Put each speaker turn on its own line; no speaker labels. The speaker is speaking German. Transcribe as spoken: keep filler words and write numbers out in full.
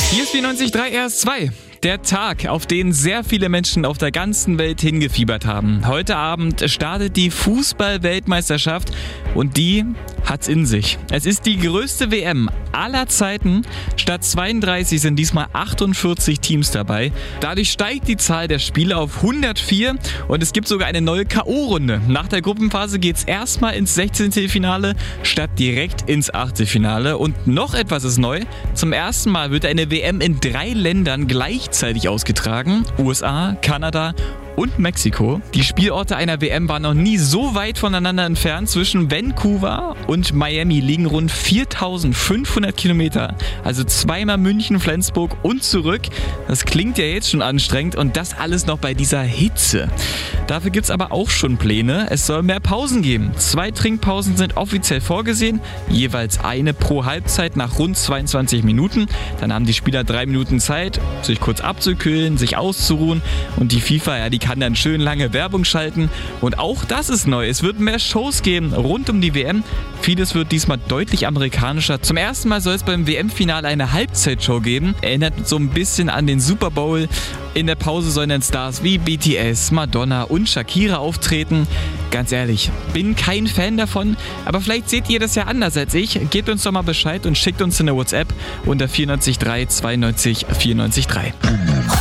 Hier ist vierundneunzig Komma drei R S zwei. Der Tag, auf den sehr viele Menschen auf der ganzen Welt hingefiebert haben. Heute Abend startet die Fußball-Weltmeisterschaft und die hat's in sich. Es ist die größte W M aller Zeiten. Statt zweiunddreißig sind diesmal achtundvierzig Teams dabei. Dadurch steigt die Zahl der Spiele auf hundertvier und es gibt sogar eine neue K O-Runde. Nach der Gruppenphase geht's erstmal ins Sechzehntelfinale statt direkt ins Achtelfinale. Und noch etwas ist neu. Zum ersten Mal wird eine W M in drei Ländern gleichzeitig ausgetragen. U S A, Kanada und Mexiko. Die Spielorte einer W M waren noch nie so weit voneinander entfernt. Zwischen Vancouver und Miami liegen rund viertausendfünfhundert Kilometer. Also zweimal München, Flensburg und zurück. Das klingt ja jetzt schon anstrengend und das alles noch bei dieser Hitze. Dafür gibt es aber auch schon Pläne. Es soll mehr Pausen geben. Zwei Trinkpausen sind offiziell vorgesehen. Jeweils eine pro Halbzeit nach rund zweiundzwanzig Minuten. Dann haben die Spieler drei Minuten Zeit, sich kurz abzukühlen, sich auszuruhen. Und die FIFA, ja, die kann dann schön lange Werbung schalten. Und auch das ist neu. Es wird mehr Shows geben rund um die W M. Vieles wird diesmal deutlich amerikanischer. Zum ersten Mal soll es beim W M-Finale eine Halbzeitshow geben. Erinnert so ein bisschen an den Super Bowl. In der Pause sollen dann Stars wie B T S, Madonna und Shakira auftreten. Ganz ehrlich, bin kein Fan davon, aber vielleicht seht ihr das ja anders als ich. Gebt uns doch mal Bescheid und schickt uns eine WhatsApp unter vier neun drei zweiundneunzig vierundneunzig drei.